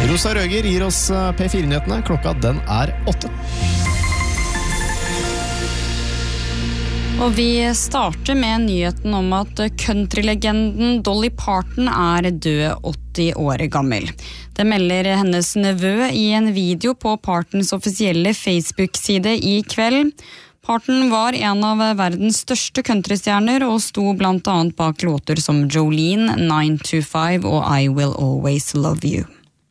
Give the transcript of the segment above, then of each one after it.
Rosa Røger gir oss P4-nyhetene. Klokka den 8. Og vi starter med nyheten om at countrylegenden Dolly Parton død 80 år gammel. Det melder hennes nevø i en video på Partons offisielle Facebook-side i kveld. Parton var en av verdens største countrystjerner og sto blant annet bak låter som Jolene, 925 og I Will Always Love You.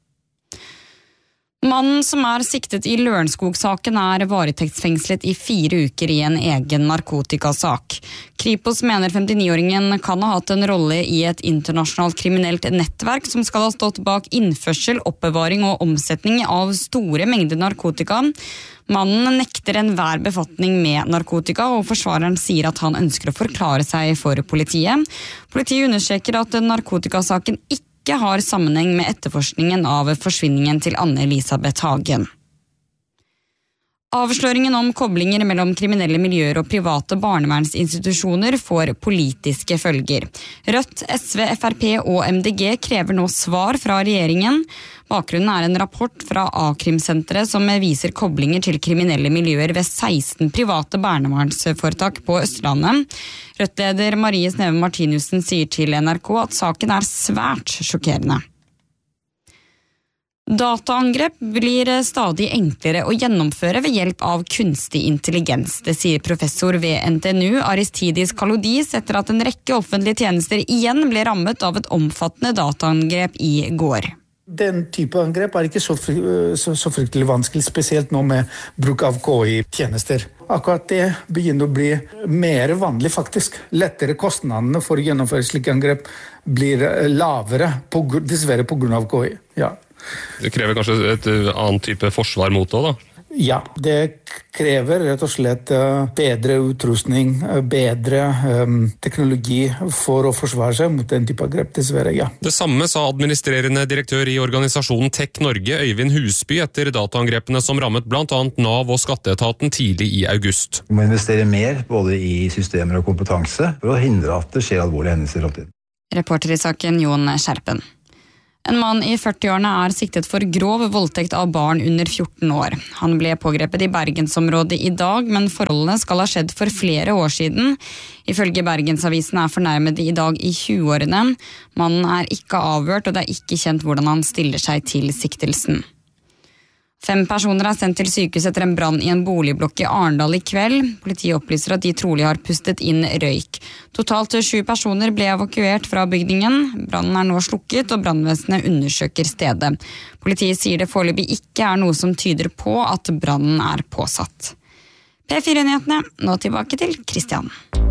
Mannen som siktet i Lørenskog-saken varetektsfengslet i 4 uker i en egen narkotikasak. Kripos mener 59-åringen kan ha hatt en rolle i et internasjonalt kriminelt nettverk som skal ha stått bak innførsel, oppbevaring og omsetning av store mengder narkotika. Mannen nekter enhver befatning med narkotika, og forsvareren sier at han ønsker å forklare seg for politiet. Politiet understreker at narkotikasaken ikke har sammenheng med etterforskningen av forsvinningen til Anne-Elisabeth Hagen. Avsløringen om koblinger mellom kriminelle miljøer og private barnevernsinstitusjoner får politiske følger. Rødt, SV, FrP og MDG krever nå svar fra regjeringen. Bakgrunnen en rapport fra A-krimsenteret som viser koblinger til kriminelle miljøer ved 16 private barnevernsforetak på Østlandet. Rødt-leder Marie Sneve Martinussen sier til NRK at saken svært sjokkerende. Dataangrep blir stadig enklere å gjennomføre ved hjelp av kunstig intelligens. Det sier professor ved NTNU Aristidis Kalodis etter at en rekke offentlige tjenester igjen ble rammet av et omfattende dataangrep i går. Den type angrep ikke så fryktelig vanskelig, spesielt nå med bruk av KI-tjenester. Akkurat det begynner å bli mer vanlig faktisk. Lettere kostnadene for å gjennomføre slike angrep blir lavere, dessverre på grunn av KI. Ja. Det krever kanskje et annen type forsvar mot det da? Ja, det krever rett og slett bedre utrustning, bedre teknologi for å forsvare seg mot den type angrep, dessverre, ja. Det samme sa administrerende direktør i organisasjonen Tech Norge, Øyvind Husby, etter dataangrepene som rammet blant annet Nav og Skatteetaten tidlig i august. Vi må investere mer både i systemer og kompetanse for å hindre at det skjer alvorlige hendelser i fremtiden. Reporter i saken Jon Skjerpen. En mann i 40-årene siktet for grov voldtekt av barn under 14 år. Han ble pågrepet i Bergensområdet i dag, men forholdene skal ha skjedd for flere år siden. Ifølge Bergensavisen fornærmede i dag i 20-årene. Mannen ikke avhørt, og det ikke kjent hvordan han stiller seg til siktelsen. 5 personer sendt til sykehus etter en brann i en boligblokk i Arendal i kveld. Politiet opplyser at de trolig har pustet inn røyk. Totalt 7 personer ble evakuert fra bygningen. Brannen nå slukket, og brannvesenet undersøker stedet. Politiet sier det foreløpig ikke noe som tyder på at brannen påsatt. P4-nyhetene, nå tilbake til Kristian.